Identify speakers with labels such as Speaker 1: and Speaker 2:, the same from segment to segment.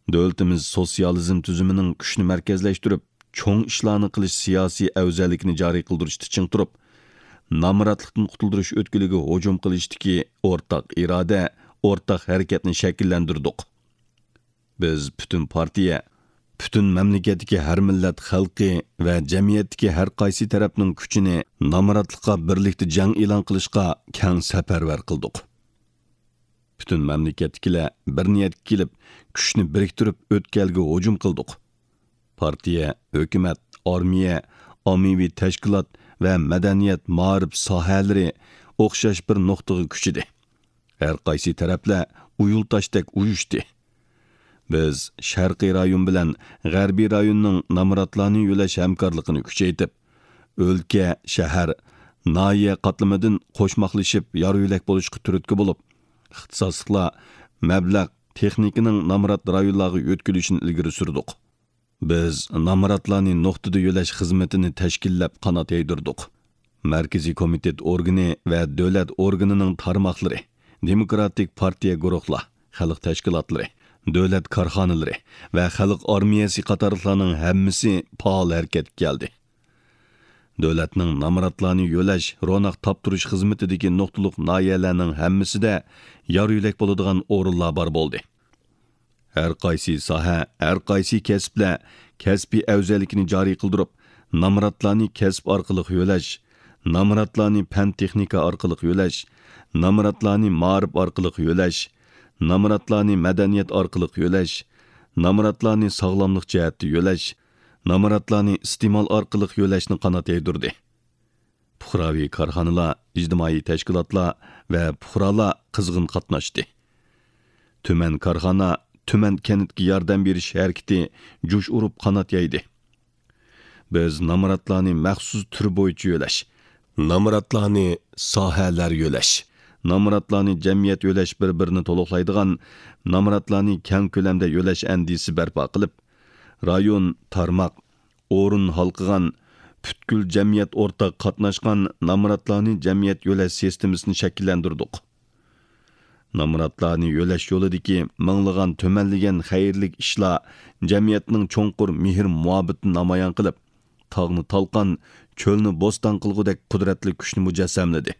Speaker 1: Dövlətimiz sosializm tüzümünün gücünü mərkəzləşdirib, çoğ işlarını qilish siyasi əvzəllikini cari qıldırışdı çiң turib, namratlıqdan qutuldırış ötkülüge hücum qilishdiki ortaq irade, ortaq hareketini şəkillendirdik. Biz bütün partiya, bütün memleketdeki her millet xalqi ve cemiyetdeki her qaysi tarafının gücünü namratlıqqa birlikte jang e'lon qilishga keng safarbar qildik. Bütün memleketkiler bir niyet kelib, güçni biriktirib o'tkalga hücum qildik. Partiya, hökumət, armiya, ommaviy tashkilot ve madaniyat ma'rif sohalari o'xshash bir nuqtaga kuchidi. Har qaysi taraflar uyultashdek uyushdi. Biz sharqiy rayon bilan g'arbiy rayonning namratlarni yo'lash hamkorligini kuchaytirib, o'lka, shahar, nahiya qatlamidan qo'shmoqlashib yor-yo'lak bo'lishga turtki bo'lib, ixtisosliklar, mablag' texnikaning namrat rayonlarga o'tkilishini ilgari surdik. Biz namratlarni nuqtada yo'lash xizmatini tashkillab qanot yaydirdik. Markaziy komitet organi va davlat organining tarmoqlari, demokratik partiya guruhlar, xalq tashkilotlari, davlat korxonalari va xalq armiyasi qatorlarning hammasi faol harakatga keldi. Davlatning namratlarni yo'lash, ro'naq toptirish xizmatidagi nuqtaliq noyalarning hammasida yor-yo'lak bo'ladigan o'rinlar bor bo'ldi. Har qaysi soha, har qaysi kasblar kasbiy afzallikni joriy qildirib, namratlarni kasb orqali yo'lash, namratlarni fan texnika orqali yo'lash, namratlarni ma'rif orqali yo'lash, namratlarni madaniyat orqali yo'lash, namratlarni sog'lomlik jihatda yo'lash, namratlarni iste'mol orqali yo'lashni qanot yaydirdi. Puhraviy korxonalar, ijtimoiy tashkilotlar va puhralar qizg'in qatnashdi. Tuman korxona, tuman kentga yordam berish harakati jush urib qanot yaydi. Biz namratlarni maxsus tur bo'yicha yo'lash, namratlarni sohalar yo'lash, namratlarni jamiyat yo'lash bir-birini to'liqlaydigan namratlarni keng ko'lamda yo'lash andisi barpo qilib, rayon, tarmoq, o'rin halqigan, butkul jamiyat o'rtaq qatnashgan namratlarni jamiyat yo'lash sistemasini shakllantirdik. Namratlarni yo'lash yo'lidagi minglagan tumanlagan xayrlik ishlar jamiyatning cho'nqur mehr muhabbetini namoyon qilib, tog'ni talqon, cho'lni bo'ston qilgudek qudratli kuchni mujassamladi.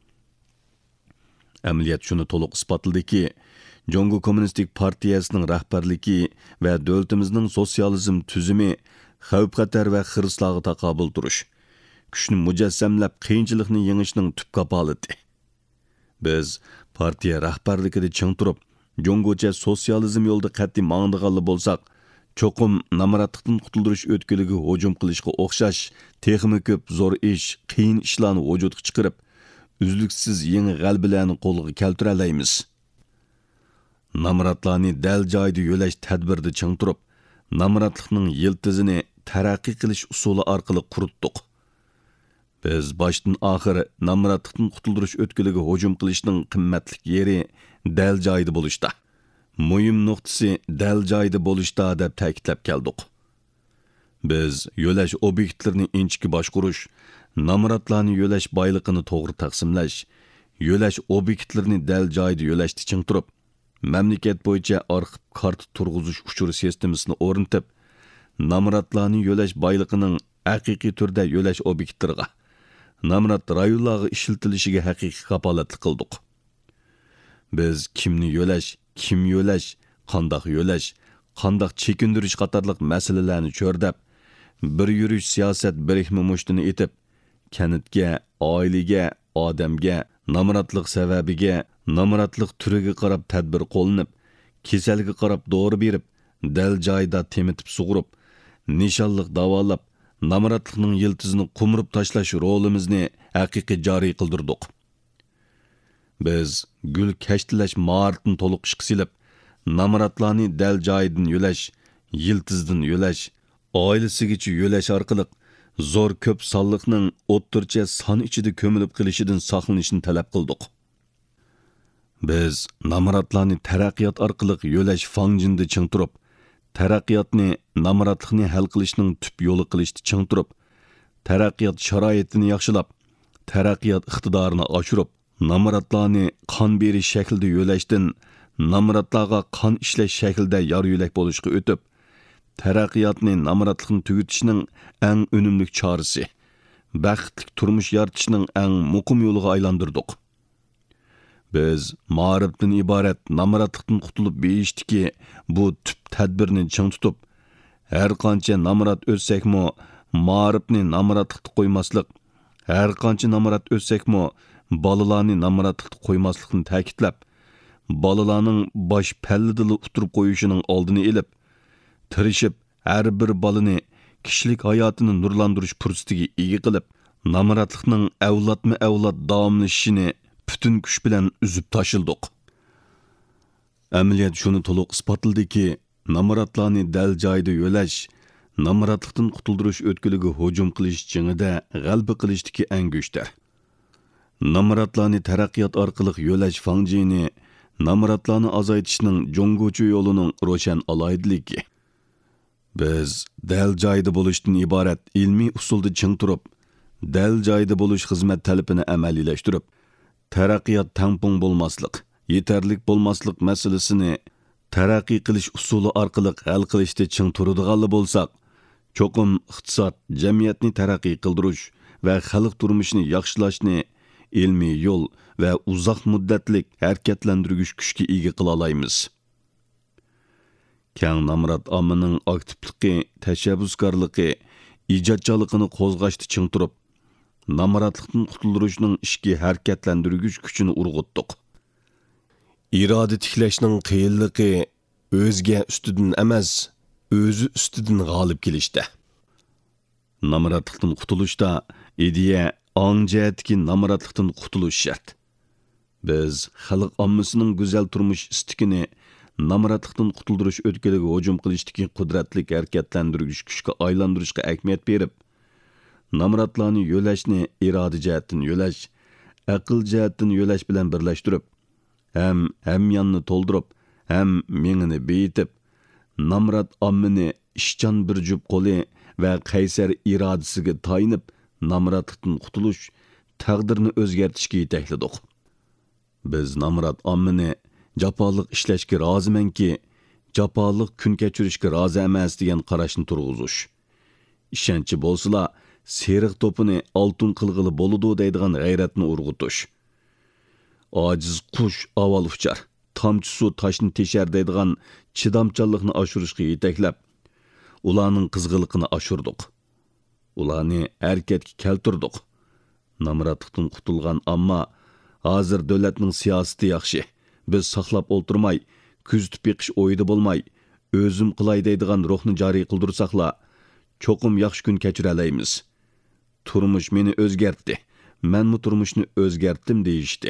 Speaker 1: Amaliyat shuni to'liq isbotladiki, Jongo Kommunistik Partiyasining rahbarligi va davlatimizning sotsializm tuzumi xavf-xatar va xirislarga taqobil turish, kuchni mujassamlab qiyinchilikni yengishning tub kapolati. Biz partiya rahbarligida ching turib, Jongocha sotsializm yo'lida qat'iy mangdiganli bo'lsak, cho'qim namratlikdan qutuldirish o'tkiliga hujum qilishga o'xshash texmi ko'p zo'r ish, qiyin ishlarni vujudga chiqarib, uzluksiz yangi g'albalarni qo'lga keltira olamiz. Namratlarni dal joyida yo'lash tadbirida ching turib, namratlikning yiltizini taraqqiy qilish usuli orqali quritdik. Biz boshdan oxir namratlikdan qutuldirish o'tkiliga hujum qilishning qimmatli yeri dal joyida bo'lishda. Muhim nuqtasi dal joyida bo'lishda deb ta'kidlab keldik. Biz yo'lash obyektlarini inchki boshqurish, namratlarni yo'lash boyligini to'g'ri taqsimlash, yo'lash obyektlarini dal joyida yo'lashda ching turib, mamlakat bo'yicha arxiv kart turg'izish uchur sistemasini o'rnatib, namratlarni yo'lash boyligining haqiqiy turda yo'lash obyektlariga, namrat rayonlarga ishlatilishiga haqiqiy kapolatlik qildik. Biz kimni yo'lash, kim yo'lash, qandoq chekindirish qatorliq masalalarni cho'rdab, bir yurish siyosat birikmi mushtini etib, kanitga, oilaga, odamga, namratlik sababiga, namratlik turiga qarab tadbir qo'llanib, kasalga qarab dori berib, dal joyida temitib sug'urib, nishonliq davolab, namratlikning yiltizini qumrib tashlash rolimizni haqiqiy joriy qildirdik. Biz gul kashtilash maharatini to'liq ishga silib, namratlarni dal joyidan yo'lash, yiltizdan yo'lash, oilasigacha yo'lash orqali zo'r ko'p sonliqning o'ttircha son ichida ko'milib qilishidan saqlanishni talab qildik. Biz namratlarni taraqqiyot orqali yo'lash fanjinda ching turib, taraqqiyotni namratlikni hal qilishning tub yo'li qilishni ching turib, taraqqiyot sharoitini yaxshilab, taraqqiyot iqtidorini oshirib, namratlarni qon berish shaklida yo'lashdan namratlarga qon ishlash shaklida yor yo'lak bo'lishga o'tib, taraqqiyotni namratlikni tugutishning eng unumli chorasi, baxtli turmush yaratishning eng muqim yo'liga aylantirdik. Biz ma'rifdan iborat namratlikdan qutulib beyishdiki, bu tüp tadbirni ching tutib, har qancha namrat o'tsakmi, ma'rifni namratlikda qo'ymaslik, har qancha namrat o'tsakmi, bolalarni namratlikda qo'ymaslikni ta'kidlab, bolalarning bosh pallidili uturib qo'yishining oldini olib, tirishib har bir bolani kishilik hayotini nurlantirish fursatiga ega qilib, namratlikning avlodma-avlod davomlashishini bütün kuch bilan uzib tashildik. Amaliyot shuni to'liq isbotladiki, namratlarni dal joyida yo'lash, namratlikdan qutuldirish o'tkiliga hujum qilish jingida g'alaba qilishdiki eng kuchdir. Namratlarni taraqqiyot orqali yo'lash fangjini, namratlarni azaytishning jo'ngguchi yo'lining ro'shan aloydiligi. Biz dal joyida bo'lishdan iborat ilmiy usulda ching turib, dal joyida bo'lish xizmat talabini amaliylashtirib, taraqqiyot tampung bo'lmaslik, yetarlik bo'lmaslik masalasini taraqqiy qilish usuli orqali hal qilishda ching turadiganli bo'lsak, cho'qim iqtisod, jamiyatni taraqqiy qildirish va xalq turmushini yaxshilashni ilmiy yo'l va uzoq muddatlik harakatlantirgich kuchga ega qila olamiz. Kang namrat ommaning aktivligi, tashabbuskorligi, ijodchiligini qo'zg'ashda ching turib, namratlikdan qutulishning ishki harakatlantirgich kuchini urg'utdik. Iroda tiklashning qiyinligi o'zga ustidan emas, o'zi ustidan g'olib kelishda. Namratlikdan qutulishda ideya ongjihatki namratlikdan qutulish shart. Biz xalq ommasining go'zal turmush istikini namratlikdan qutuldirish o'tkiliga hujum qilishdagi qudratli harakatlantirgich kuchga aylantirishga ahamiyat berib, namratlarni yo'lashni iroda jihatdan yo'lash, aql jihatdan yo'lash bilan birlashtirib, ham hamyonni to'ldirib, ham mengini beyitib, namrat ommani ishchan bir jup qo'li va qaysar irodasiga tayinib, namratlikdan qutulish, taqdirni o'zgartirishga yetakladik. Biz namrat ommani jafoliq ishlashga rozimanki, jafoliq kun kechirishga rozi emas degan qarashni turg'izish. Ishonchi bo'lsa, seriq to'pini oltin qilg'ili bo'ladi deydigan g'ayratni urg'utish. Ojiz qush avval uchar, tomchi suv toshni teshar deydigan chidamchanlikni oshirishga yetaklab, ularning qizg'iliqini oshirdik. Ularni harakatga keltirdik. Namratlikdan qutulgan ammo hozir davlatning siyosati yaxshi. Biz saqlab o'ltirmay, kuzatib beqish o'yida bo'lmay, o'zim qilay deydigan ruhni joriy qildirsaqla, cho'qim yaxshi kun kechira olamiz. Turmush meni o'zgartdi. Menmi turmushni o'zgartdim deyishdi.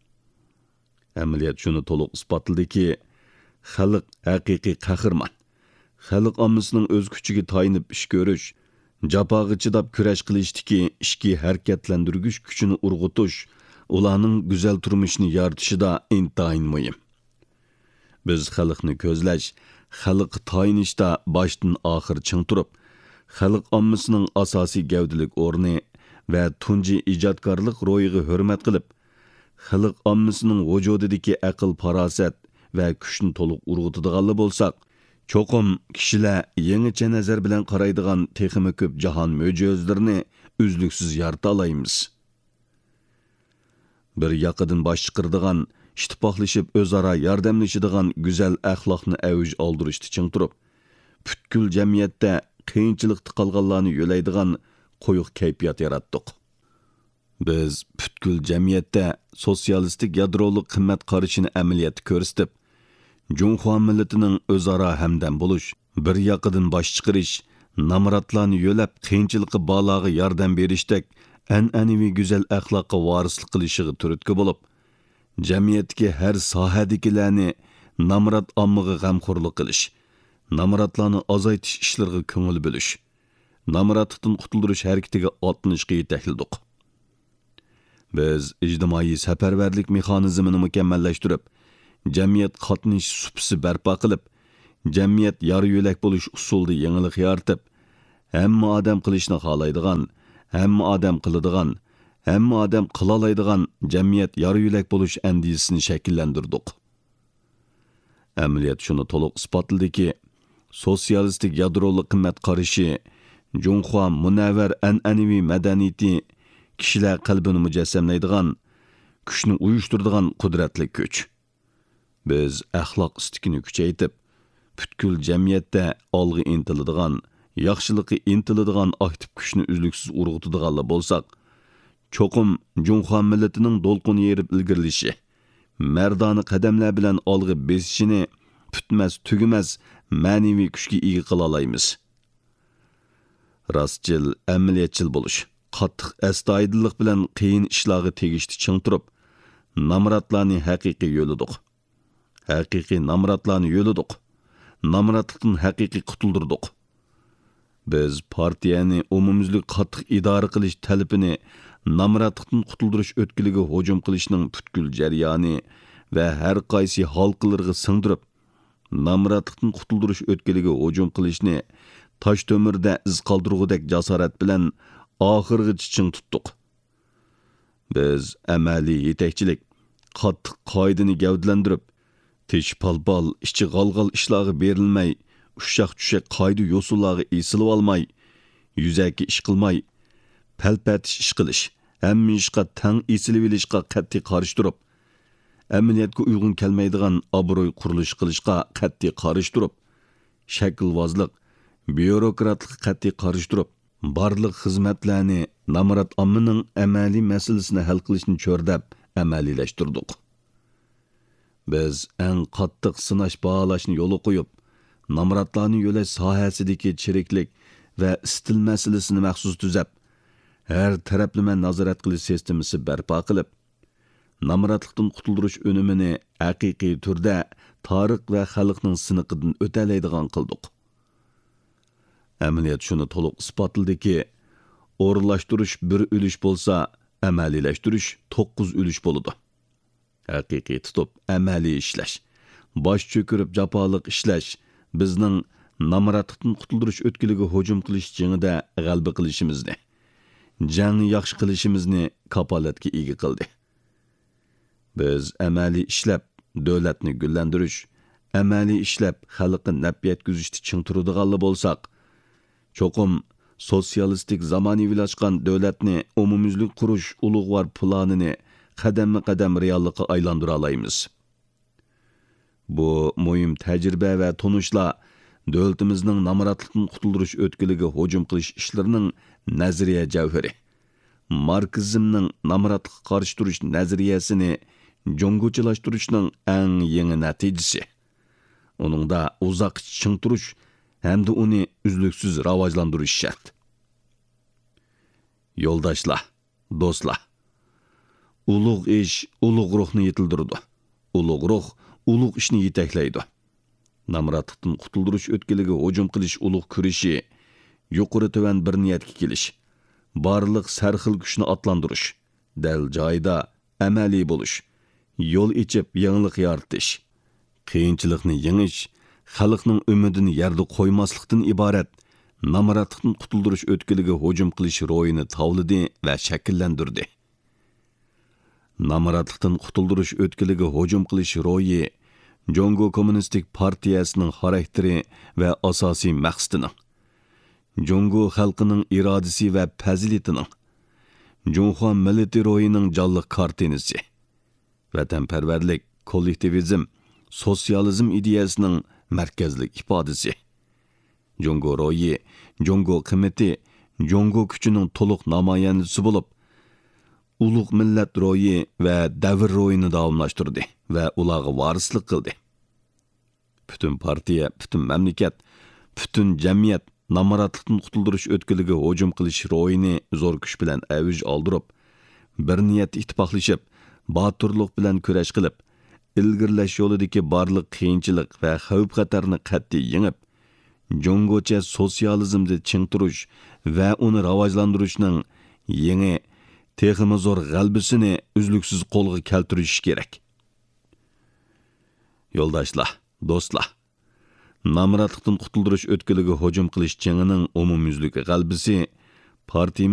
Speaker 1: Amaliyot shuni to'liq isbotladiki, xalq haqiqiy qahramon. Xalq ommasining o'z kuchiga tayinib ish ko'rish, jafoga chidab kurash qilishdiki, ishki harakatlantirgich kuchini urg'utish, ularning go'zal turmushini yaratishida intayin muhim. Biz xalqni ko'zlash, xalq tayinishda boshdan oxir ching turib, xalq ommasining asosiy gavdalik o'rni va tunji ijodkorlik ro'yiga hurmat qilib, xalq ommasining vujudidagi aql, farosat va kuchni to'liq urg'utadiganli bo'lsak, cho'qim kishilar yangicha nazar bilan qaraydigan texmi ko'p jahon mo'jizalarini uzluksiz yarata olamiz. Bir yoqidan bosh chiqirdigan, ittifoqlashib o'zaro yordamlashadigan go'zal axloqni avj oldirishda ching turib, butkul jamiyatda qiyinchilikda qolganlarni yo'laydigan qo'yiq kayfiyat yaratdik. Biz butkul jamiyatda sotsialistik yadroliq qimmat qarashini amaliyotda ko'rsatib, Junxo millatining o'zaro hamdam bo'lish, bir yoqidan bosh chiqarish, namratlarni yo'lab qiyinchilikqa baloga yordam berishdek an'anaviy go'zal axloqqa varislik qilishiga turtki bo'lib, jamiyatga har sohadagilarni namrat ommaga g'amxo'rlik qilish, namratlarni azaytish ishlariga ko'ngil bo'lish, namratlikdan qutuldirish harakatiga otlanishga yetakladik. Biz ijtimoiy safarbarlik mexanizmini mukammallashtirib, jamiyat qatnashish supisi barpo qilib, jamiyat yor yo'lak bo'lish usulida yangilik yaratib, hamma odam qilishni xohlaydigan, hamma odam qiladigan, hamma odam qila oladigan jamiyat yor yo'lak bo'lish andisini shakllantirdik. Әмілiyet şunu to'liq isbotladiki, sotsialistik yadroli qimmat qarashi, Junxua munavvar an'anaviy madaniyati kishilar qalbini mujassamlaydigan, kuchni uyushtiradigan qudratli kuch. Biz axloq istikini kuchaytib, butkul jamiyatda olg'a intiladigan, yaxshilikka intiladigan aktiv kuchni uzluksiz urg'utadiganlar bo'lsak, cho'qim Junxua millatining do'lqin yerib ilgirlishi, mardona qadamlar bilan olg'a besishini putmas, tugumas ma'naviy kuchga ega qila olamiz. Rastchil, amaliyatchil bo'lish, qattiq astoydillik bilan qiyin ishlarga tegishli ching turib, namratlarni haqiqiy yo'lidiq. Haqiqiy namratlarni yo'lidiq. Namratlikdan haqiqiy qutuldirdik. Biz partiyani umumyuzlik qattiq idora qilish talabini namratlikdan qutuldirish o'tkiliga hujum qilishning butkul jarayoni va har qaysi halqalarga singdirib, namratlikdan qutuldirish o'tkiliga hujum qilishni tosh to'mirda iz qoldirgudek jasorat bilan oxirgacha ching tutdik. Biz amaliy yetakchilik, qattiq qoidani gavdalantirib, tesh palpal, ichi g'alg'al ishlarga berilmay, ushaq-tushaq qoida yo'sullarga esilib olmay, yuzaki ish qilmay, palpatish ish qilish, hamma ishqa tang esilib olishga qat'iy qarshi turib, amaliyatga uyg'un kelmaydigan obro'y qurilish qilishga qat'iy qarshi turib, shaklvozlik, byurokratlik qat'iy qarshi turib, barliq xizmatlarni namrat ommaning amaliy masalasini hal qilishni cho'rdab amaliylashtirdik. Biz eng qattiq sinash baholashni yo'li qo'yib, namratlarni yo'lash sohasidagi chiriklik va istil masalasini maxsus tuzab, har taraflama nazorat qilish sistemasi barpo qilib, namratlikdan qutuldirish unumini haqiqiy turda tarix va xalqning siniqidan o'talaydigan qildik. Amaliyat shuni to'liq isbotladiki, o'rinlashtirish bir ulush bo'lsa, amaliylashtirish 9 ulush bo'ladi. Haqiqiy tutib amaliy ishlash, bosh cho'kirib jafoliq ishlash bizning namratlikdan qutuldirish o'tkiliga hujum qilish jangida g'alaba qilishimizni, jangni yaxshi qilishimizni kapolatga ega qildi. Biz amaliy ishlab davlatni gullantirish, amaliy ishlab xalqqa naf yetkazishni ching turadiganlar bo'lsak, cho'qim sotsialistik zamonaviylashgan davlatni umumyuzlik qurish ulug'vor planini qadamma-qadam reallikqa aylantira olamiz. Bu muhim tajriba va tunishlar davlatimizning namratlikdan qutuldirish o'tkiliga hujum qilish ishlarining nazariya javhari. Marksizmning namratlikqa qarshi turish nazariyasini jongochilashtirishning eng yangi natijasi. Uningda uzoq ching turish hamda uni uzluksiz rivojlantirish shart. Yo'ldoshlar, do'stlar, ulug' ish ulug' ruhni yetildirdi. Ulug' ruh ulug' ishni yetaklaydi. Namratlikdan qutuldirish o'tkiliga hujum qilish ulug' kurishi, yuqori tuvan bir niyatga kelish, barliq sarxil kuchni atlantirish, dal joyida amaliy bo'lish, yo'l ichib yangilik yaratish, qiyinchilikni yengish, xalqning umidini yerda qo'ymaslikdan iborat namratlikdan qutuldirish o'tkiliga hujum qilish ro'yini tavlidi va shakllantirdi. Namratlikdan qutuldirish o'tkiliga hujum qilish ro'yi Jongo Kommunistik partiyasining xarakteri va asosiy maqsadining, Jongo xalqining irodasi va fazilatining, Junxua millati ro'yining jonliq kartinasi, vatanparvarlik, kollektivizm, sotsializm ideyasining markazlik ifodasi. Jongo ro'yi, Jongo qimmati, Jongo kuchining to'liq namoyandasi bo'lib, ulug' millat ro'yi va davr ro'yini davomlashtirdi va ularga varislik qildi. Butun partiya, butun mamlakat, butun jamiyat namratlikdan qutuldirish o'tkiliga hujum qilish ro'yini zo'r kuch bilan avj oldirib, bir niyat ittifoqlashib, boturlik bilan kurash qilib, ilgirlash yo'lidagi barliq qiyinchilik va xavf-xatarni qat'iy yengib, jongocha sotsializmni ching turish va uni rivojlantirishning yangi texmi zo'r g'albisini uzluksiz qo'lga keltirish kerak. Yo'ldoshlar, do'stlar, namratlikdan qutuldirish o'tkiliga hujum qilish jangining umumyuzlik g'albisi partiyamiz